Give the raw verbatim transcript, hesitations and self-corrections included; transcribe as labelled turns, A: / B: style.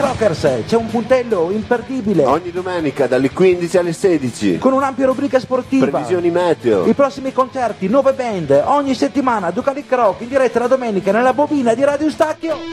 A: Rockers, c'è un puntello imperdibile.
B: Ogni domenica dalle quindici alle sedici.
A: Con un'ampia rubrica sportiva.
B: Previsioni meteo.
A: I prossimi concerti, nuove band, ogni settimana Ducalic Rock in diretta la domenica nella bobina di Radio Stacchio.